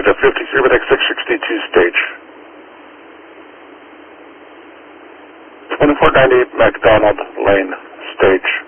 at the 53 with X662 stage. 2498 McDonald Lane, stage.